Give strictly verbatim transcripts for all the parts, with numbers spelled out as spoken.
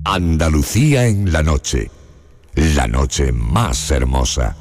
Andalucía en la noche, la noche más hermosa.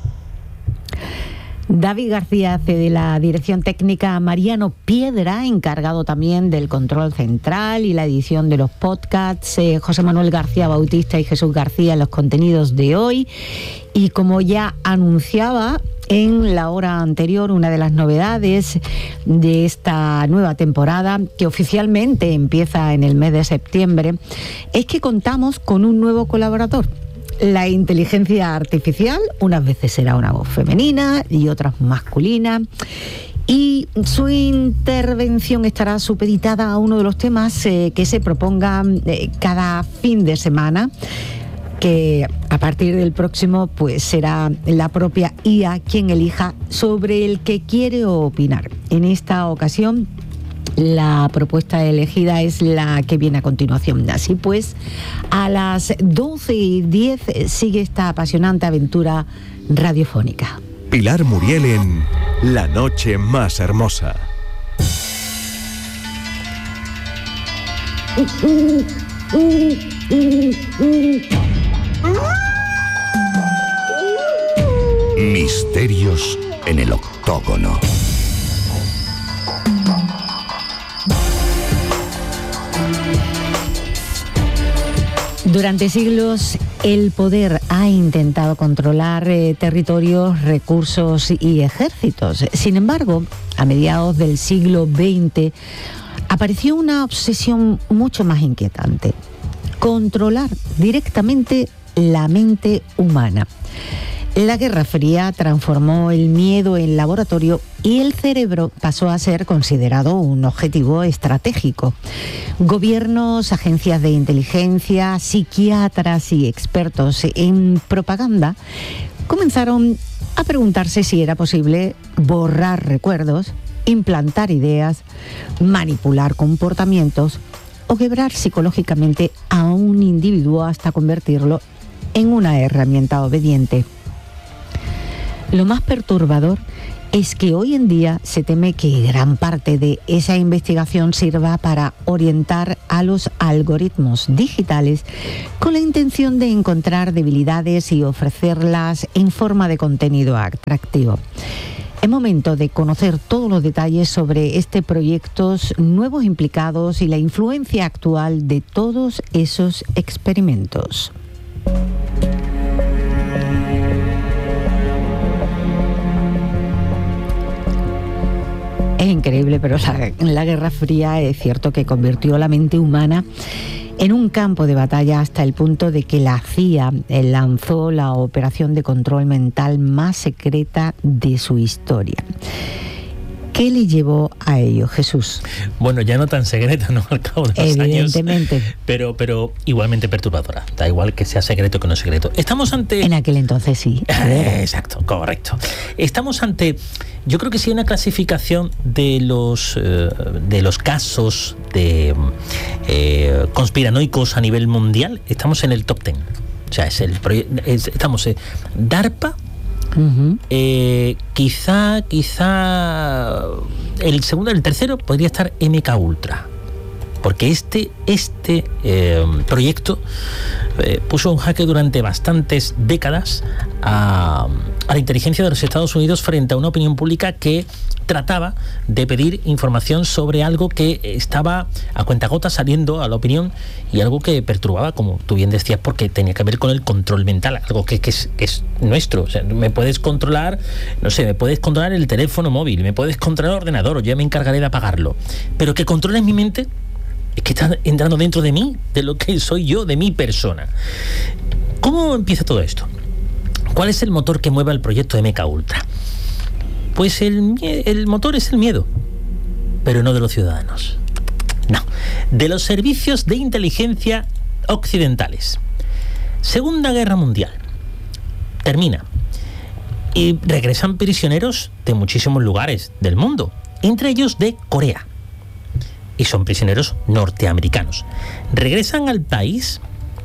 David García hace de la dirección técnica a Mariano Piedra, encargado también del control central y la edición de los podcasts, eh, José Manuel García Bautista y Jesús García en los contenidos de hoy. Y como ya anunciaba en la hora anterior, una de las novedades de esta nueva temporada, que oficialmente empieza en el mes de septiembre, es que contamos con un nuevo colaborador. La inteligencia artificial unas veces será una voz femenina y otras masculina, y su intervención estará supeditada a uno de los temas eh, que se proponga eh, cada fin de semana, que a partir del próximo pues será la propia I A quien elija sobre el que quiere opinar. En esta ocasión, la propuesta elegida es la que viene a continuación. Así pues, a las doce y diez sigue esta apasionante aventura radiofónica. Pilar Muriel en La Noche Más Hermosa. Misterios en el octógono. Durante siglos, el poder ha intentado controlar eh, territorios, recursos y ejércitos. Sin embargo, a mediados del siglo veinte, apareció una obsesión mucho más inquietante: controlar directamente la mente humana. La Guerra Fría transformó el miedo en laboratorio y el cerebro pasó a ser considerado un objetivo estratégico. Gobiernos, agencias de inteligencia, psiquiatras y expertos en propaganda comenzaron a preguntarse si era posible borrar recuerdos, implantar ideas, manipular comportamientos o quebrar psicológicamente a un individuo hasta convertirlo en una herramienta obediente. Lo más perturbador es que hoy en día se teme que gran parte de esa investigación sirva para orientar a los algoritmos digitales con la intención de encontrar debilidades y ofrecerlas en forma de contenido atractivo. Es momento de conocer todos los detalles sobre este proyecto, nuevos implicados y la influencia actual de todos esos experimentos. Es increíble, pero la, la Guerra Fría es cierto que convirtió la mente humana en un campo de batalla hasta el punto de que la C I A lanzó la operación de control mental más secreta de su historia. ¿Qué le llevó a ello, Jesús? Bueno, ya no tan secreta, ¿no? Al cabo de los Evidentemente. años. Pero, pero igualmente perturbadora. Da igual que sea secreto que no secreto. Estamos ante... En aquel entonces sí. Eh, exacto, correcto. Estamos ante... Yo creo que sí hay una clasificación de los, eh, de los casos de eh, conspiranoicos a nivel mundial. Estamos en el top ten. O sea, es el es, estamos eh, DARPA. Uh-huh. Eh, quizá, quizá el segundo, el tercero podría estar M K Ultra, porque este, este eh, proyecto eh, puso un jaque durante bastantes décadas a, a la inteligencia de los Estados Unidos frente a una opinión pública que trataba de pedir información sobre algo que estaba a cuentagotas saliendo a la opinión y algo que perturbaba, como tú bien decías, porque tenía que ver con el control mental, algo que, que, es, que es nuestro. O sea, me puedes controlar, no sé, me puedes controlar el teléfono móvil, me puedes controlar el ordenador, o yo me encargaré de apagarlo, pero que controles mi mente es que está entrando dentro de mí, de lo que soy yo, de mi persona. ¿Cómo empieza todo esto? ¿Cuál es el motor que mueve al proyecto M K Ultra? Pues el, el motor es el miedo, pero no de los ciudadanos. No, de los servicios de inteligencia occidentales. Segunda Guerra Mundial. Termina. Y regresan prisioneros de muchísimos lugares del mundo, entre ellos de Corea. Y son prisioneros norteamericanos. Regresan al país,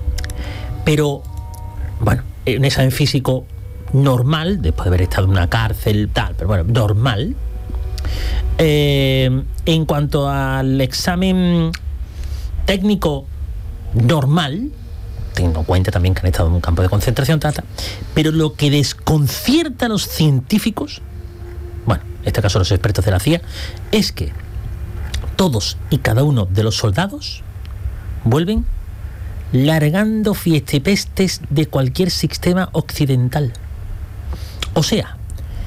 pero, bueno, un examen físico normal, después de haber estado en una cárcel, tal, pero bueno, normal. Eh, en cuanto al examen técnico normal, teniendo en cuenta también que han estado en un campo de concentración, tata. Pero lo que desconcierta a los científicos, bueno, en este caso los expertos de la C I A, es que todos y cada uno de los soldados vuelven largando fiestepestes de cualquier sistema occidental. O sea,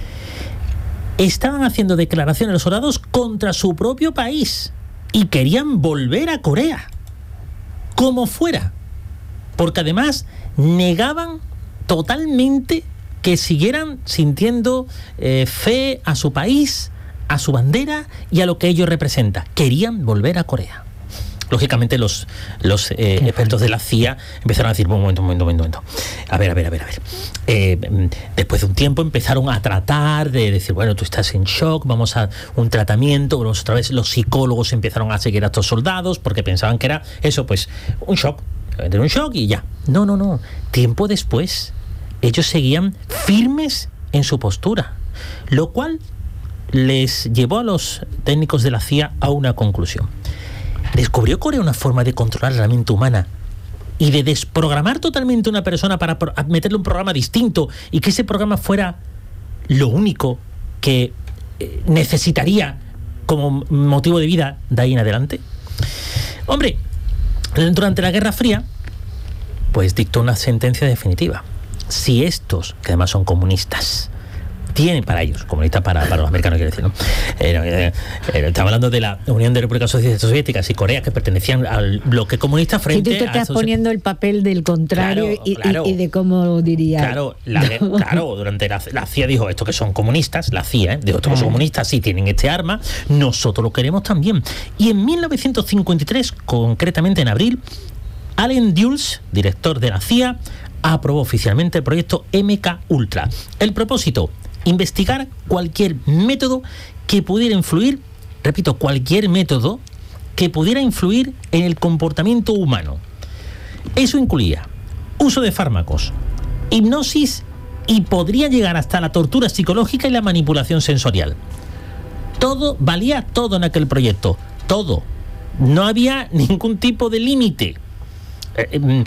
estaban haciendo declaraciones los soldados contra su propio país y querían volver a Corea, como fuera, porque además negaban totalmente que siguieran sintiendo eh, fe a su país, a su bandera y a lo que ello representa. Querían volver a Corea. Lógicamente los, los eh, expertos de la C I A empezaron a decir, un momento, un momento, un momento, a ver, a ver, a ver, a ver. Eh, después de un tiempo empezaron a tratar de decir, bueno, tú estás en shock, vamos a un tratamiento, vamos otra vez. Los psicólogos empezaron a seguir a estos soldados porque pensaban que era eso, pues, un shock, un shock y ya. No, no, no. Tiempo después, ellos seguían firmes en su postura, lo cual les llevó a los técnicos de la C I A a una conclusión. ¿Descubrió Corea una forma de controlar la mente humana y de desprogramar totalmente a una persona para pro- meterle un programa distinto y que ese programa fuera lo único que eh, necesitaría como motivo de vida de ahí en adelante? Hombre, durante la Guerra Fría, pues dictó una sentencia definitiva. Si estos, que además son comunistas, tienen para ellos, comunistas para, para los americanos, quiero decir, ¿no? Eh, eh, eh, estamos hablando de la Unión de Repúblicas Soviéticas y Corea, que pertenecían al bloque comunista frente a... Si tú te estás a poniendo el papel del contrario, claro, y, claro, y, y de cómo diría... Claro, la, no. claro durante la, la C I A dijo, esto que son comunistas, la C I A, ¿eh? dijo, esto que son comunistas, sí tienen este arma, nosotros lo queremos también. Y en mil novecientos cincuenta y tres, concretamente en abril, Allen Dulles, director de la C I A, aprobó oficialmente el proyecto M K Ultra. El propósito: investigar cualquier método que pudiera influir, repito, cualquier método que pudiera influir en el comportamiento humano. Eso incluía uso de fármacos, hipnosis y podría llegar hasta la tortura psicológica y la manipulación sensorial. Todo, valía todo en aquel proyecto, todo. No había ningún tipo de límite. Eh, eh,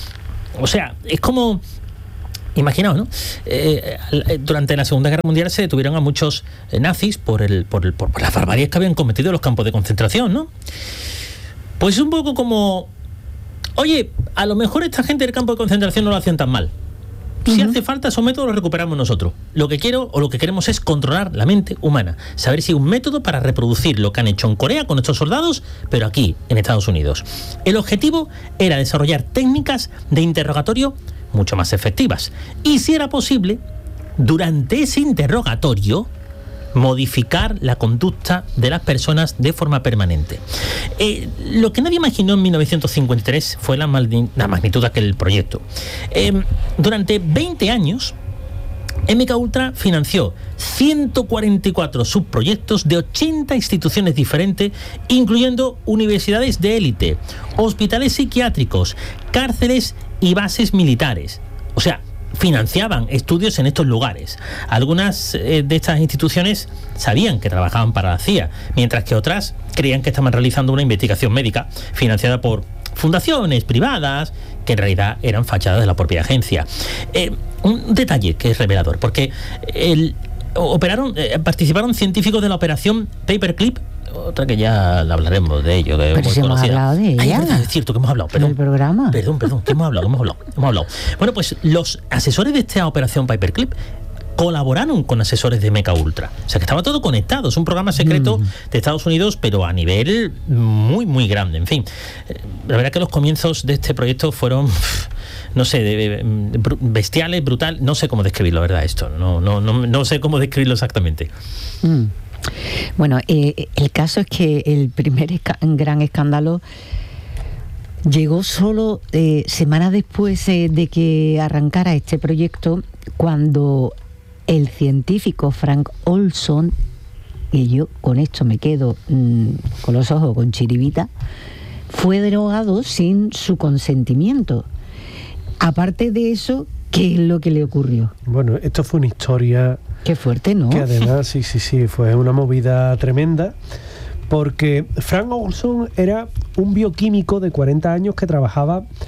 o sea, es como... Imaginaos, ¿no? Eh, durante la Segunda Guerra Mundial se detuvieron a muchos eh, nazis por, el, por, el, por las barbaridades que habían cometido en los campos de concentración, ¿no? Pues un poco como, oye, a lo mejor esta gente del campo de concentración no lo hacían tan mal. Si uh-huh. hace falta esos métodos, los recuperamos nosotros. Lo que quiero o lo que queremos es controlar la mente humana. Saber si hay un método para reproducir lo que han hecho en Corea con estos soldados, pero aquí, en Estados Unidos. El objetivo era desarrollar técnicas de interrogatorio mucho más efectivas. Y si era posible, durante ese interrogatorio, modificar la conducta de las personas de forma permanente. Eh, lo que nadie imaginó en mil novecientos cincuenta y tres fue la, maldi- la magnitud de aquel proyecto. Eh, durante veinte años, M K Ultra financió ciento cuarenta y cuatro subproyectos de ochenta instituciones diferentes, incluyendo universidades de élite, hospitales psiquiátricos, cárceles y bases militares. O sea, financiaban estudios en estos lugares. Algunas eh, de estas instituciones sabían que trabajaban para la C I A, mientras que otras creían que estaban realizando una investigación médica financiada por fundaciones privadas que en realidad eran fachadas de la propia agencia. Eh, un detalle que es revelador, porque el, operaron, eh, participaron científicos de la operación Paperclip, otra que ya hablaremos de ello. Que Pero si hemos hablado de ella. Ay, es verdad, es cierto que hemos hablado. Perdón, del programa. Perdón, perdón, que hemos hablado, que hemos hablado, hemos hablado. Bueno, pues los asesores de esta operación Paperclip colaboraron con asesores de M K Ultra. O sea, que estaba todo conectado. Es un programa secreto mm. de Estados Unidos, pero a nivel muy, muy grande. En fin, la verdad que los comienzos de este proyecto fueron, no sé, de, de, bestiales, brutal. No sé cómo describirlo, la verdad, esto. No, no, no, no sé cómo describirlo exactamente. Mm. Bueno, eh, el caso es que el primer esca- gran escándalo llegó solo eh, semanas después eh, de que arrancara este proyecto, cuando el científico Frank Olson, y yo con esto me quedo mmm, con los ojos con chiribita, fue drogado sin su consentimiento. Aparte de eso, ¿qué es lo que le ocurrió? Bueno, esto fue una historia... Qué fuerte, ¿no? Que además, sí, sí, sí, fue una movida tremenda, porque Frank Olson era un bioquímico de cuarenta años que trabajaba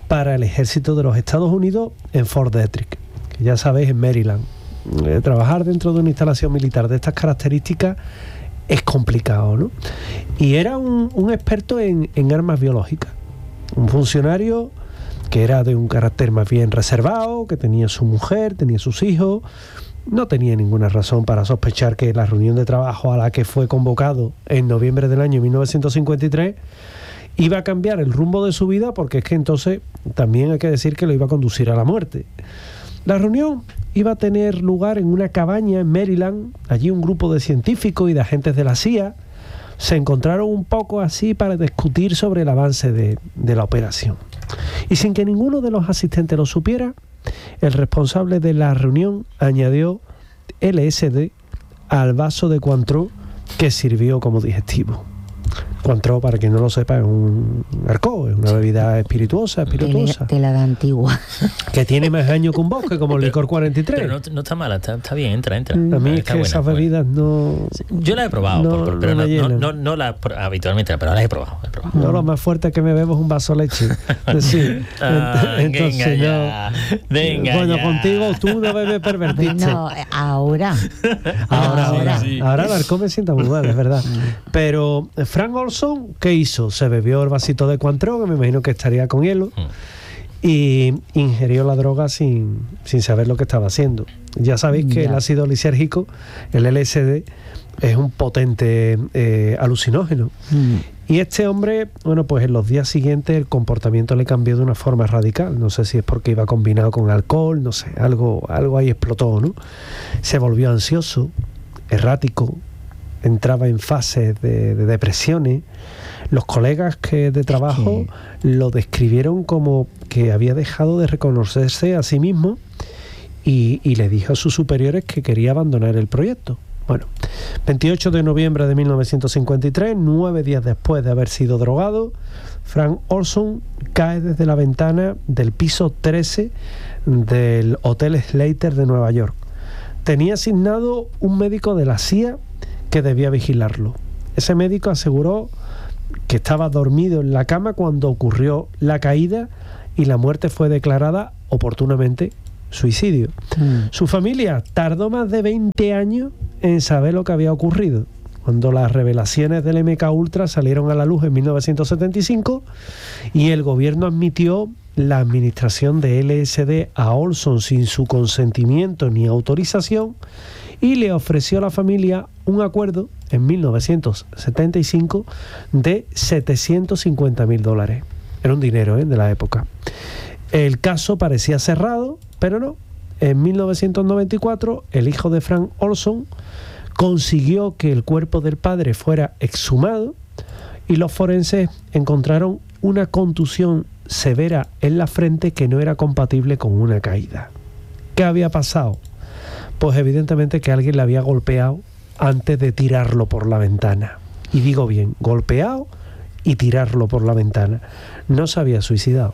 para el ejército de los Estados Unidos en Fort Detrick, que ya sabéis, en Maryland. Eh, trabajar dentro de una instalación militar de estas características es complicado, ¿no? Y era un, un experto en, en armas biológicas, un funcionario que era de un carácter más bien reservado, que tenía su mujer, tenía sus hijos. No tenía ninguna razón para sospechar que la reunión de trabajo a la que fue convocado en noviembre del año mil novecientos cincuenta y tres iba a cambiar el rumbo de su vida, porque es que entonces también hay que decir que lo iba a conducir a la muerte. La reunión iba a tener lugar en una cabaña en Maryland. Allí un grupo de científicos y de agentes de la C I A se encontraron un poco así para discutir sobre el avance de, de la operación. Y sin que ninguno de los asistentes lo supiera, el responsable de la reunión añadió L S D al vaso de Cointreau que sirvió como digestivo. Cointreau, para quien no lo sepa, es un alcohol, es una bebida espirituosa, espirituosa. De la, de la antigua. Que tiene más años que un bosque, como el licor cuarenta y tres. Pero no, no está mala, está, está bien, entra, entra. A mí es está que buena, esas bebidas no... Yo las he probado, no, por, por, pero no, no, no, no, no, no las habitualmente, pero las he probado. He probado. No, lo más fuerte que me bebo es un vaso de leche. Sí. Ah, Entonces, venga ya, no. venga Bueno, ya. contigo tú no bebes pervertiste. No, ahora. Ahora, ahora, sí, sí. ahora el alcohol me sienta muy mal, es verdad. Pero Frank Olson, ¿qué hizo? Se bebió el vasito de Cointreau, que me imagino que estaría con hielo, y ingirió la droga sin, sin saber lo que estaba haciendo. Ya sabéis que Ya. el ácido lisérgico, el L S D, es un potente eh, alucinógeno. Mm. Y este hombre, bueno, pues en los días siguientes el comportamiento le cambió de una forma radical. No sé si es porque iba combinado con alcohol, no sé, algo, algo ahí explotó, ¿no? Se volvió ansioso, errático, entraba en fases de, de depresiones. Los colegas que de trabajo Sí. lo describieron como que había dejado de reconocerse a sí mismo y, y le dijo a sus superiores que quería abandonar el proyecto. Bueno, veintiocho de noviembre de mil novecientos cincuenta y tres, nueve días después de haber sido drogado, Frank Olson cae desde la ventana del piso trece del Hotel Slater de Nueva York. Tenía asignado un médico de la C I A que debía vigilarlo. Ese médico aseguró que estaba dormido en la cama cuando ocurrió la caída y la muerte fue declarada oportunamente suicidio. Mm. Su familia tardó más de veinte años en saber lo que había ocurrido. Cuando las revelaciones del M K Ultra salieron a la luz en mil novecientos setenta y cinco y el gobierno admitió la administración de L S D a Olson sin su consentimiento ni autorización y le ofreció a la familia un acuerdo en mil novecientos setenta y cinco de setecientos cincuenta mil dólares. Era un dinero ¿eh? de la época. El caso parecía cerrado, pero no. En mil novecientos noventa y cuatro, el hijo de Frank Olson consiguió que el cuerpo del padre fuera exhumado y los forenses encontraron una contusión severa en la frente que no era compatible con una caída. ¿Qué había pasado? Pues evidentemente que alguien le había golpeado antes de tirarlo por la ventana. Y digo bien, golpeado y tirarlo por la ventana. No se había suicidado.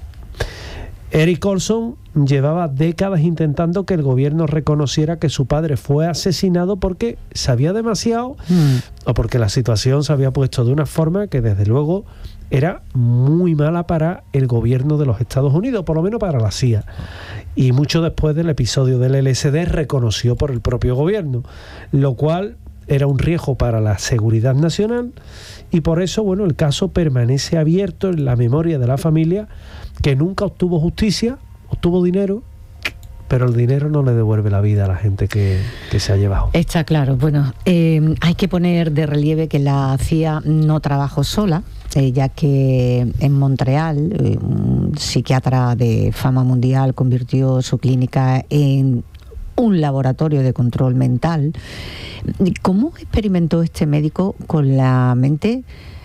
Eric Olson llevaba décadas intentando que el gobierno reconociera que su padre fue asesinado porque sabía demasiado Mm. o porque la situación se había puesto de una forma que desde luego era muy mala para el gobierno de los Estados Unidos, por lo menos para la C I A. Y mucho después del episodio del L S D reconoció por el propio gobierno, lo cual era un riesgo para la seguridad nacional y por eso, bueno, el caso permanece abierto en la memoria de la familia, que nunca obtuvo justicia, obtuvo dinero, pero el dinero no le devuelve la vida a la gente que, que se ha llevado. Está claro. Bueno, eh, hay que poner de relieve que la C I A no trabajó sola, eh, ya que en Montreal eh, un psiquiatra de fama mundial convirtió su clínica en un laboratorio de control mental. ¿Cómo experimentó este médico con la mente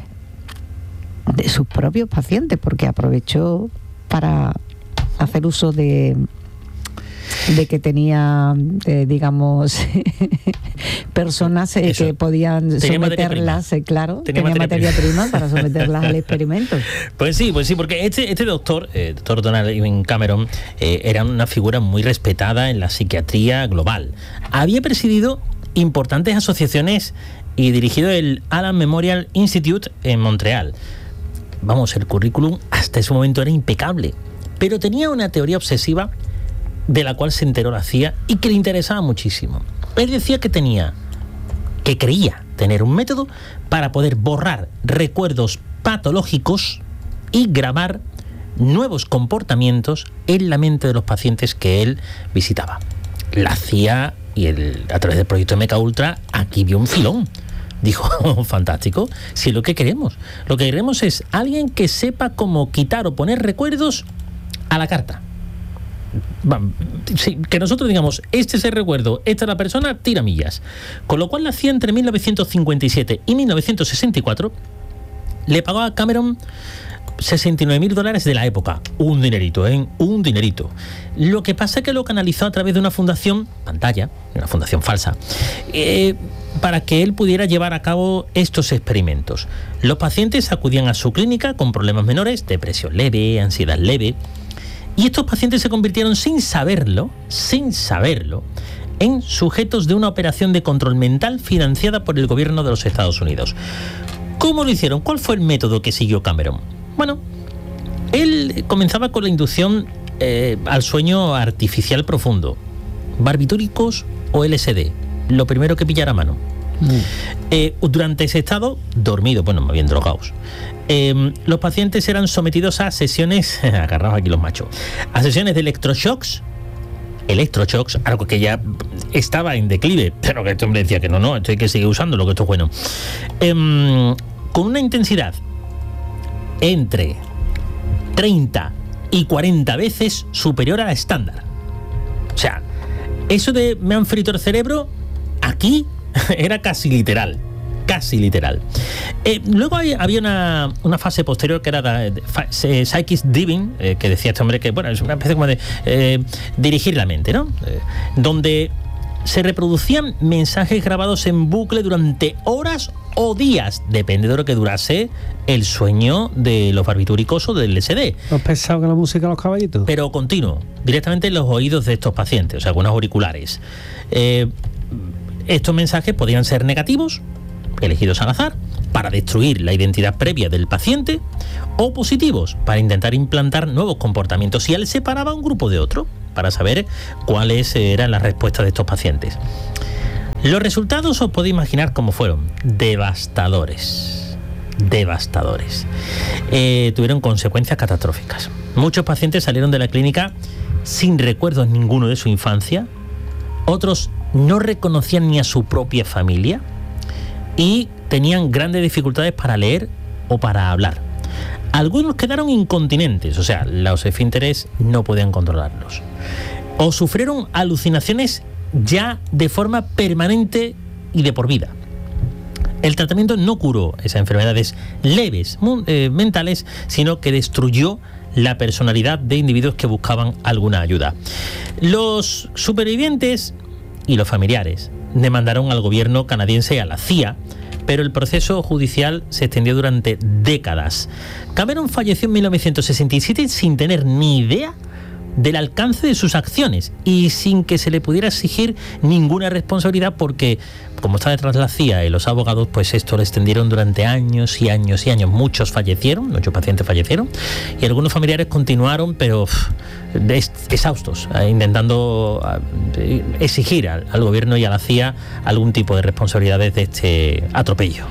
de sus propios pacientes? Porque aprovechó para hacer uso de de que tenía, eh, digamos, personas eh, que podían tenía someterlas, eh, claro, tenía, tenía materia, materia prima para someterlas al experimento. Pues sí, pues sí, porque este, este doctor, eh, doctor Donald Ewen Cameron, eh, era una figura muy respetada en la psiquiatría global. Había presidido importantes asociaciones y dirigido el Allen Memorial Institute en Montreal. Vamos, el currículum hasta ese momento era impecable. pero tenía una teoría obsesiva de la cual se enteró la C I A y que le interesaba muchísimo. Él decía que tenía, que creía tener un método para poder borrar recuerdos patológicos y grabar nuevos comportamientos en la mente de los pacientes que él visitaba. La C I A y el, a través del proyecto M K Ultra aquí vio un filón. Dijo, oh, fantástico, si es lo que queremos. Lo que queremos es alguien que sepa cómo quitar o poner recuerdos a la carta. Sí, que nosotros digamos, este es el recuerdo, esta es la persona, tira millas. Con lo cual la C I A entre mil novecientos cincuenta y siete y mil novecientos sesenta y cuatro le pagó a Cameron sesenta y nueve mil dólares de la época. Un dinerito, ¿eh? Un dinerito. Lo que pasa es que lo canalizó a través de una fundación, pantalla, una fundación falsa, eh, para que él pudiera llevar a cabo estos experimentos. Los pacientes acudían a su clínica con problemas menores, depresión leve, ansiedad leve, y estos pacientes se convirtieron sin saberlo, sin saberlo, en sujetos de una operación de control mental financiada por el gobierno de los Estados Unidos. ¿Cómo lo hicieron? ¿Cuál fue el método que siguió Cameron? Bueno, él comenzaba con la inducción eh, al sueño artificial profundo, barbitúricos o L S D, lo primero que pillara a mano. Mm. Eh, durante ese estado, dormido, bueno, más bien drogados, eh, los pacientes eran sometidos a sesiones, agarrados aquí los machos, a sesiones de electroshocks, electroshocks, algo que ya estaba en declive, pero que este hombre decía que no, no, esto hay que seguir usándolo, que esto es bueno, eh, con una intensidad entre treinta y cuarenta veces superior a la estándar. O sea, eso de me han frito el cerebro, aquí era casi literal, casi literal. Eh, luego hay, había una, una fase posterior que era de, de, de Psychic Diving, eh, que decía este hombre que, bueno, es una especie como de eh, dirigir la mente, ¿no? Eh, donde se reproducían mensajes grabados en bucle durante horas o días, depende de lo que durase el sueño de los barbitúricos o del L S D. ¿Has pensado que la música de los caballitos? Pero continuo, directamente en los oídos de estos pacientes, o sea, con unos auriculares. Eh, estos mensajes podían ser negativos, elegidos al azar, para destruir la identidad previa del paciente, o positivos, para intentar implantar nuevos comportamientos. Y él separaba un grupo de otro, para saber cuáles eran las respuestas de estos pacientes. Los resultados os podéis imaginar cómo fueron. Devastadores. Devastadores. Eh, tuvieron consecuencias catastróficas. Muchos pacientes salieron de la clínica sin recuerdos ninguno de su infancia. Otros no reconocían ni a su propia familia y tenían grandes dificultades para leer o para hablar. Algunos quedaron incontinentes, o sea, los esfínteres no podían controlarlos. O sufrieron alucinaciones ya de forma permanente y de por vida. El tratamiento no curó esas enfermedades leves eh, mentales, sino que destruyó la personalidad de individuos que buscaban alguna ayuda. Los supervivientes y los familiares demandaron al gobierno canadiense y a la C I A, pero el proceso judicial se extendió durante décadas. Cameron falleció en mil novecientos sesenta y siete sin tener ni idea del alcance de sus acciones y sin que se le pudiera exigir ninguna responsabilidad, porque como está detrás la C I A y los abogados, pues esto lo extendieron durante años y años y años. Muchos fallecieron, muchos pacientes fallecieron y algunos familiares continuaron, pero pff, exhaustos, eh, intentando eh, exigir al, al gobierno y a la C I A algún tipo de responsabilidades de este atropello.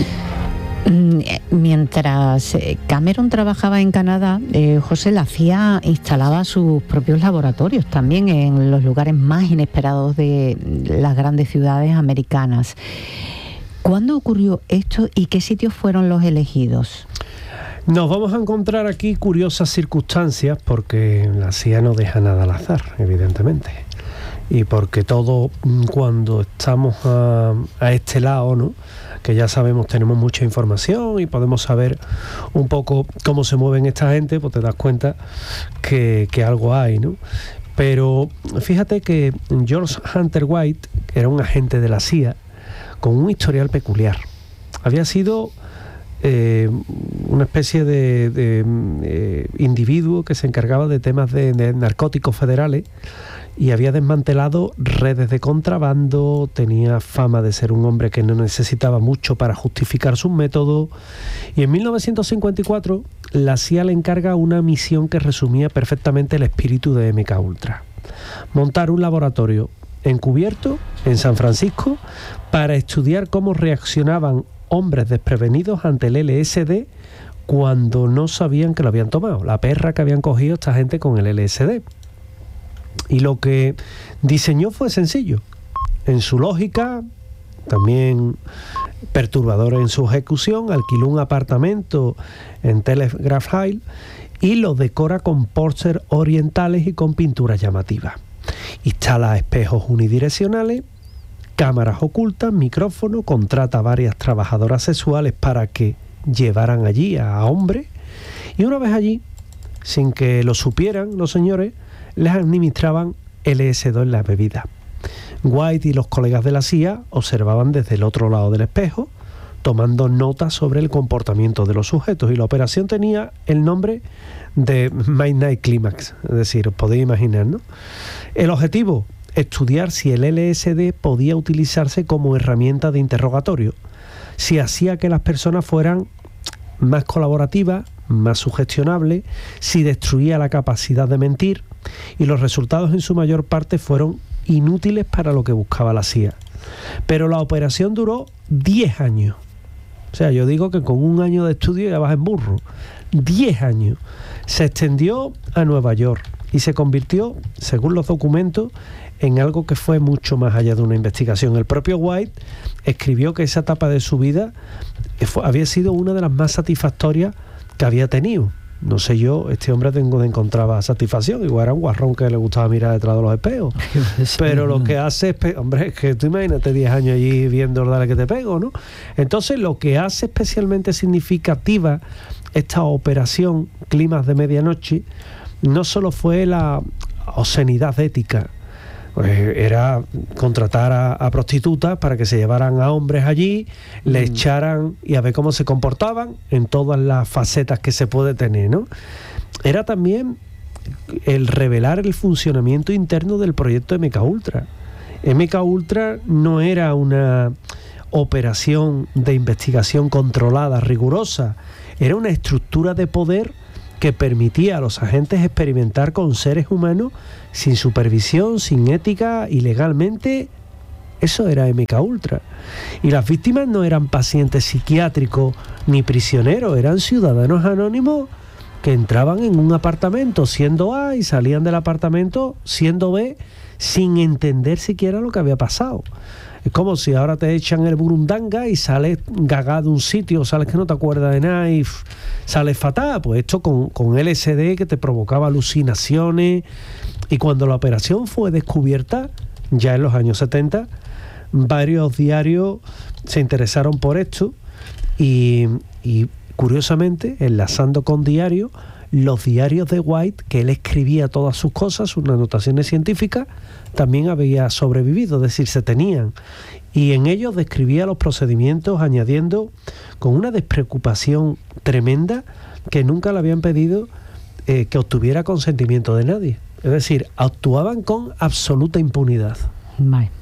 Mientras Cameron trabajaba en Canadá, eh, José, la C I A instalaba sus propios laboratorios también en los lugares más inesperados de las grandes ciudades americanas. ¿Cuándo ocurrió esto y qué sitios fueron los elegidos? Nos vamos a encontrar aquí curiosas circunstancias, porque la C I A no deja nada al azar, evidentemente. Y porque todo, cuando estamos a, a este lado, ¿no?, que ya sabemos, tenemos mucha información y podemos saber un poco cómo se mueven esta gente, pues te das cuenta que, que algo hay, ¿no? Pero fíjate que George Hunter White era un agente de la C I A con un historial peculiar. Había sido eh, una especie de, de eh, individuo que se encargaba de temas de, de narcóticos federales y había desmantelado redes de contrabando, tenía fama de ser un hombre que no necesitaba mucho para justificar sus métodos, y en mil novecientos cincuenta y cuatro la C I A le encarga una misión que resumía perfectamente el espíritu de M K Ultra: montar un laboratorio encubierto en San Francisco para estudiar cómo reaccionaban hombres desprevenidos ante el L S D cuando no sabían que lo habían tomado, la perra que habían cogido esta gente con el L S D. Y lo que diseñó fue sencillo, en su lógica, también perturbadora en su ejecución. Alquiló un apartamento en Telegraph Hill y lo decora con pósters orientales y con pinturas llamativas. Instala espejos unidireccionales, cámaras ocultas, micrófonos, contrata a varias trabajadoras sexuales para que llevaran allí a hombres, y una vez allí, sin que lo supieran los señores, les administraban L S D en la bebida. White y los colegas de la C I A observaban desde el otro lado del espejo, tomando notas sobre el comportamiento de los sujetos, y la operación tenía el nombre de Midnight Climax, es decir, os podéis imaginar, ¿no? El objetivo: estudiar si el L S D podía utilizarse como herramienta de interrogatorio, si hacía que las personas fueran más colaborativas, más sugestionables, si destruía la capacidad de mentir, y los resultados en su mayor parte fueron inútiles para lo que buscaba la C I A. Pero la operación duró diez años. O sea, yo digo que con un año de estudio ya vas en burro. diez años. Se extendió a Nueva York y se convirtió, según los documentos, en algo que fue mucho más allá de una investigación. El propio White escribió que esa etapa de su vida fue, había sido una de las más satisfactorias que había tenido. No sé yo, este hombre tengo, encontraba satisfacción, igual era un guarrón que le gustaba mirar detrás de los espejos. Pero lo que hace es, hombre, es que tú imagínate diez años allí viendo Dale que te pego, ¿no? Entonces lo que hace especialmente significativa esta operación Climas de Medianoche no solo fue la obscenidad ética, pues era contratar a, a prostitutas para que se llevaran a hombres allí, mm. le echaran y a ver cómo se comportaban en todas las facetas que se puede tener, ¿no? Era también el revelar el funcionamiento interno del proyecto M K Ultra. M K Ultra no era una operación de investigación controlada, rigurosa, era una estructura de poder que permitía a los agentes experimentar con seres humanos sin supervisión, sin ética y legalmente. Eso era M K Ultra. Y las víctimas no eran pacientes psiquiátricos ni prisioneros, eran ciudadanos anónimos que entraban en un apartamento siendo A y salían del apartamento siendo B sin entender siquiera lo que había pasado. Es como si ahora te echan el burundanga y sales gagado de un sitio, sales que no te acuerdas de nada y pff, sales fatal. Pues esto con, con L S D que te provocaba alucinaciones. Y cuando la operación fue descubierta, ya en los años setenta, varios diarios se interesaron por esto y, y curiosamente, enlazando con diarios, los diarios de White, que él escribía todas sus cosas, sus anotaciones científicas, también había sobrevivido, es decir, se tenían. Y en ellos describía los procedimientos añadiendo con una despreocupación tremenda que nunca le habían pedido eh, que obtuviera consentimiento de nadie. Es decir, actuaban con absoluta impunidad. Vale.